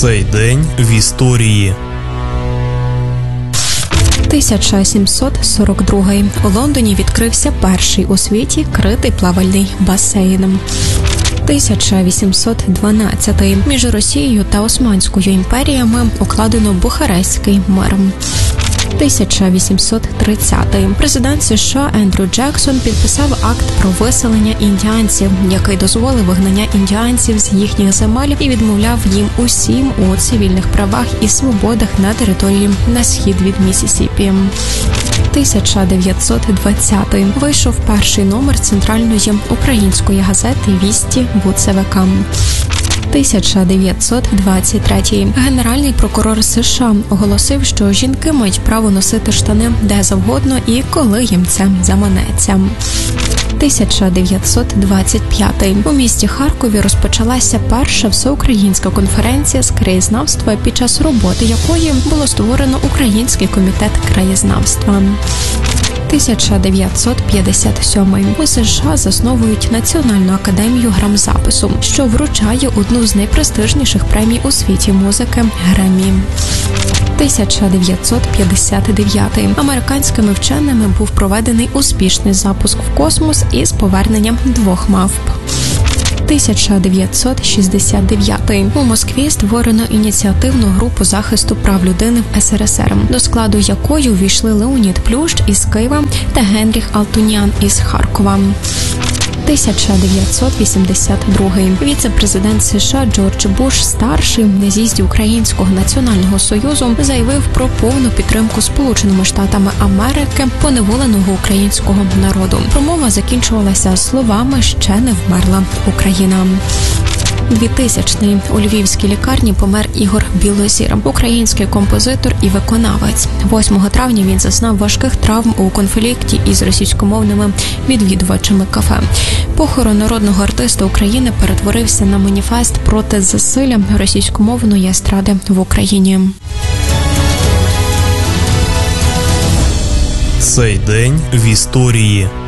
Цей день в історії. 1742. У Лондоні відкрився перший у світі критий плавальний басейн. 1812. Між Росією та Османською імперіями укладено Бухарестський мир. 1830. Президент США Ендрю Джексон підписав акт про виселення індіанців, який дозволив вигнання індіанців з їхніх земель і відмовляв їм усім у цивільних правах і свободах на території на схід від Міссісіпі. 1920. Вийшов перший номер центральної української газети «Вісті» ВЦВК. 1923. Генеральний прокурор США оголосив, що жінки мають право носити штани де завгодно і коли їм це заманеться. 1925. У місті Харкові розпочалася перша всеукраїнська конференція з краєзнавства, під час роботи якої було створено Український комітет краєзнавства. 1957. У США засновують Національну академію грамзапису, що вручає одну з найпрестижніших премій у світі музики – Греммі. 1959. Американськими вченими був проведений успішний запуск в космос із поверненням 2 мавп. 1969. У Москві створено ініціативну групу захисту прав людини в СРСР, до складу якої увійшли Леонід Плющ із Києва та Генріх Алтунян із Харкова. 1982. Віце-президент США Джордж Буш-старший на з'їзді Українського національного союзу заявив про повну підтримку Сполученими Штатами Америки поневоленого українського народу. Промова закінчувалася словами «Ще не вмерла Україна». 2000. У львівській лікарні помер Ігор Білозір, український композитор і виконавець. 8 травня він зазнав важких травм у конфлікті із російськомовними відвідувачами кафе. Похорон народного артиста України перетворився на маніфест проти засилля російськомовної естради в Україні. Цей день в історії.